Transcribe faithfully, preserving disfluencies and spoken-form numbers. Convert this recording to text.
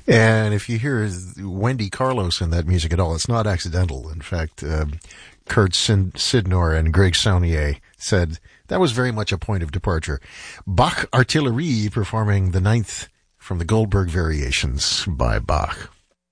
And if you hear Wendy Carlos in that music at all, it's not accidental. In fact, um, Kurt Sin- Sidnor and Greg Saunier said that was very much a point of departure. Bach Artillerie performing the ninth from the Goldberg Variations by Bach.